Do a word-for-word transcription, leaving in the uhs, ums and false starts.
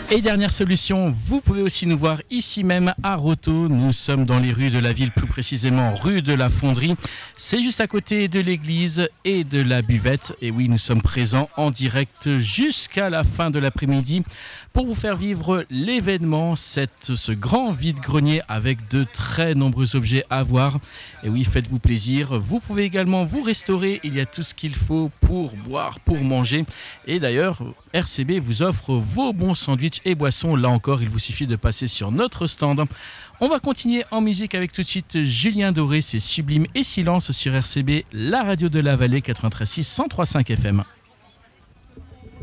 Et dernière solution, vous pouvez aussi nous voir ici même à Roto. Nous sommes dans les rues de la ville, plus précisément rue de la Fonderie. C'est juste à côté de l'église et de la buvette. Et oui, nous sommes présents en direct jusqu'à la fin de l'après-midi pour vous faire vivre l'événement, cette, ce grand vide-grenier avec de très nombreux objets à voir. Et oui, faites-vous plaisir. Vous pouvez également vous restaurer. Il y a tout ce qu'il faut pour boire, pour manger. Et d'ailleurs, R C B vous offre vos bons sandwichs et boissons. Là encore, il vous suffit de passer sur notre stand. On va continuer en musique avec tout de suite Julien Doré, c'est Sublime et Silence sur R C B, la radio de la vallée quatre-vingt-treize virgule six, cent trois virgule cinq F M.